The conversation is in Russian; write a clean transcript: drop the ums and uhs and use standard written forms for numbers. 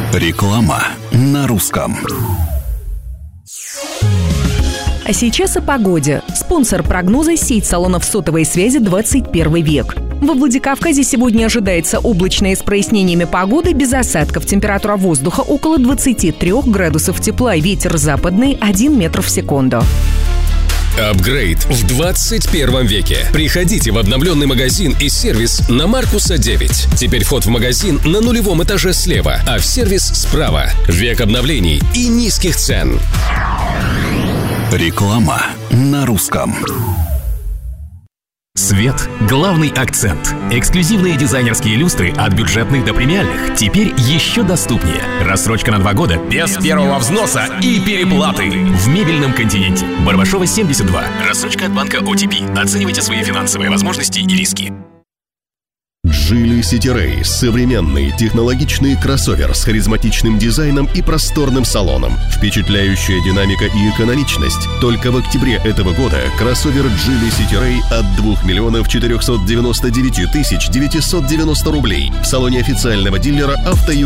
Реклама на русском. А сейчас о погоде. Спонсор прогноза – сеть салонов сотовой связи «21 век». Во Владикавказе сегодня ожидается облачная с прояснениями погоды без осадков. Температура воздуха около 23 градусов тепла. Ветер западный 1 метр в секунду. Апгрейд в 21 веке. Приходите в обновленный магазин и сервис на Маркуса 9. Теперь вход в магазин на нулевом этаже слева, а в сервис справа. Век обновлений и низких цен. Реклама на русском. Свет – главный акцент. Эксклюзивные дизайнерские люстры от бюджетных до премиальных теперь еще доступнее. Рассрочка на 2 года без первого взноса и переплаты. В мебельном континенте. Барбашова, 72. Рассрочка от банка OTP. Оценивайте свои финансовые возможности и риски. Geely City Ray – современный технологичный кроссовер с харизматичным дизайном и просторным салоном. Впечатляющая динамика и экономичность. Только в октябре этого года кроссовер Geely City Ray от 2 499 990 рублей в салоне официального дилера «Автоюг».